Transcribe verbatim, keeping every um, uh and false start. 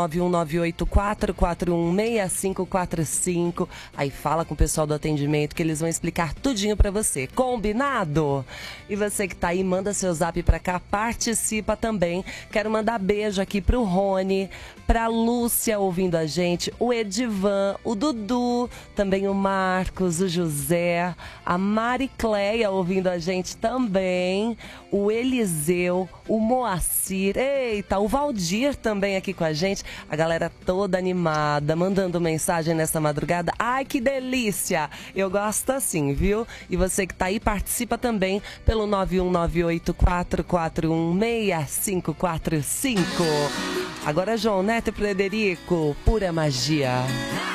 nove um nove oito quatro quatro um seis cinco quatro cinco. Aí fala com o pessoal do atendimento que eles vão explicar tudinho pra você. Combinado? E você que tá aí, manda seu zap pra cá, participa também. Quero mandar beijo aqui pro Rony, pra Lúcia ouvindo a gente, o Edivan, o Dudu, também o Marcos, o José, a Maricleia ouvindo a gente também, o Eliseu, o Moacir, eita, o Valdir também aqui com a gente. A galera toda animada, mandando mensagem nessa madrugada. Ai, que delícia! Eu gosto assim, viu? E você que tá aí, participa também pelo nove um nove oito quatro quatro um seis cinco quatro cinco. Agora, João Neto e Frederico, pura magia.